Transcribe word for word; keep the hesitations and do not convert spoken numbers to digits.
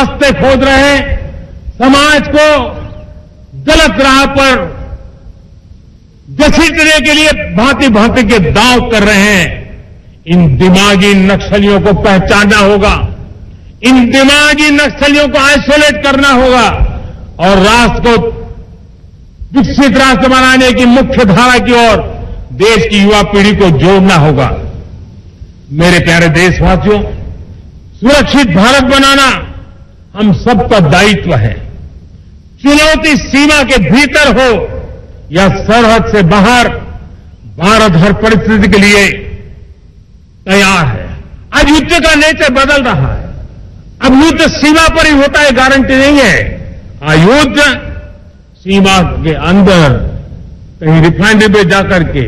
रास्ते खोज रहे हैं, समाज को गलत राह पर घसीटने के लिए भांति भांति के दांव कर रहे हैं। इन दिमागी नक्सलियों को पहचानना होगा, इन दिमागी नक्सलियों को आइसोलेट करना होगा और राष्ट्र को विकसित राष्ट्र बनाने की मुख्य धारा की ओर देश की युवा पीढ़ी को जोड़ना होगा। मेरे प्यारे देशवासियों, सुरक्षित भारत बनाना हम सबका दायित्व है। चुनौती सीमा के भीतर हो या सरहद से बाहर, भारत हर परिस्थिति के लिए तैयार है। आज युद्ध का नेचर बदल रहा है। अब युद्ध सीमा पर ही होता है, गारंटी नहीं है। युद्ध सीमा के अंदर कहीं रिफाइनरी पे जाकर के